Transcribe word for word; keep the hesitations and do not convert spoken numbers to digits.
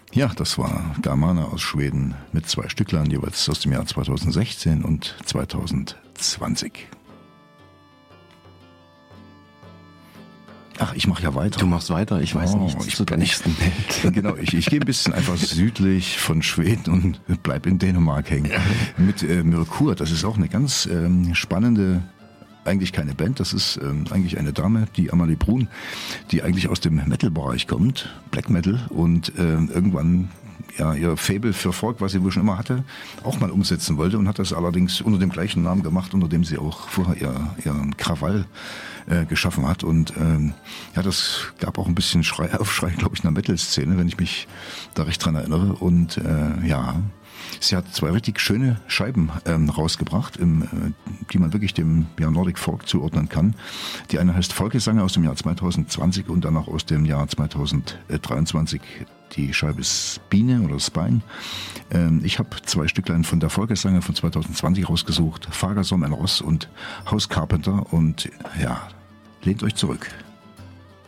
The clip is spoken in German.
Ja, das war Germana aus Schweden mit zwei Stücklein, jeweils aus dem Jahr zweitausendsechzehn und zweitausendzwanzig. Ach, ich mache ja weiter. Du machst weiter, ich weiß oh, nicht. Ich zu der nächsten Welt. Genau, ich, ich gehe ein bisschen einfach südlich von Schweden und bleib in Dänemark hängen. Mit äh, Merkur, das ist auch eine ganz ähm, spannende, eigentlich keine Band, das ist ähm, eigentlich eine Dame, die Amalie Brun, die eigentlich aus dem Metal-Bereich kommt, Black Metal, und äh, irgendwann ja, ihr Faible für Folk, was sie wohl schon immer hatte, auch mal umsetzen wollte und hat das allerdings unter dem gleichen Namen gemacht, unter dem sie auch vorher ihr, ihren Krawall äh, geschaffen hat. Und ähm, ja, das gab auch ein bisschen Schrei, Aufschrei, glaube ich, in der Metal-Szene, wenn ich mich da recht dran erinnere. Und äh, ja, sie hat zwei richtig schöne Scheiben ähm, rausgebracht, im, äh, die man wirklich dem ja, Nordic Folk zuordnen kann. Die eine heißt Volkesange aus dem Jahr zweitausendzwanzig und dann auch aus dem Jahr zweitausenddreiundzwanzig. Die Scheibe ist Biene oder Spine. Ähm, ich habe zwei Stücklein von der Volkesange von zweitausendzwanzig rausgesucht. Fagersom, ein Ross und House Carpenter. Und ja, lehnt euch zurück.